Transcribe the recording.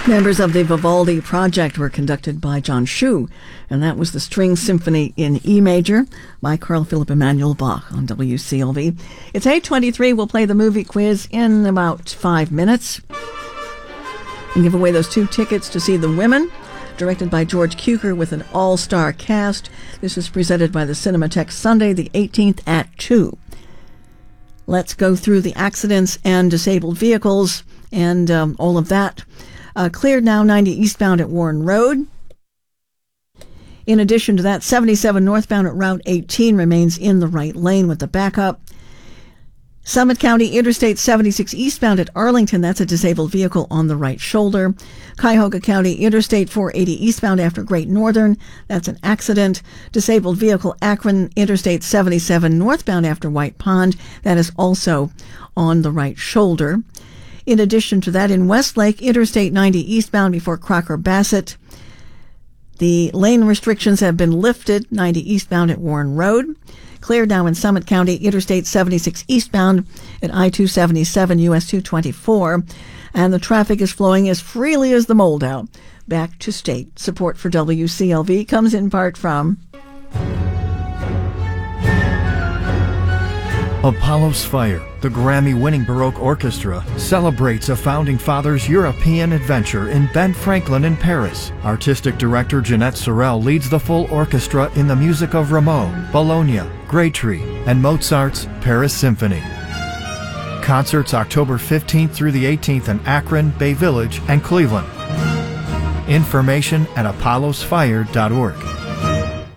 Members of the Vivaldi Project were conducted by John Shu, and that was the String Symphony in E major by Carl Philipp Emanuel Bach on WCLV. It's 8:23. We'll play the movie quiz in about 5 minutes and give away those 2 tickets to see The Women, directed by George Cukor with an all-star cast. This is presented by the Cinematheque Sunday, the 18th at 2. Let's go through the accidents and disabled vehicles and all of that. Cleared now 90 eastbound at Warren Road. In addition to that, 77 northbound at Route 18 remains in the right lane with the backup. Summit County Interstate 76 eastbound at Arlington, that's a disabled vehicle on the right shoulder. Cuyahoga County Interstate 480 eastbound after Great Northern, that's an accident. Disabled vehicle Akron Interstate 77 northbound after White Pond, that is also on the right shoulder. In addition to that, in Westlake, Interstate 90 eastbound before Crocker Bassett, the lane restrictions have been lifted, 90 eastbound at Warren Road. Cleared now in Summit County, Interstate 76 eastbound at I-277 US 224, and the traffic is flowing as freely as the mold out back to state. Support for WCLV comes in part from Apollo's Fire, the Grammy-winning Baroque Orchestra, celebrates a Founding Fathers' European adventure in Ben Franklin in Paris. Artistic director Jeanette Sorel leads the full orchestra in the music of Rameau, Bologna, Graytree, and Mozart's Paris Symphony. Concerts October 15th through the 18th in Akron, Bay Village, and Cleveland. Information at apollosfire.org.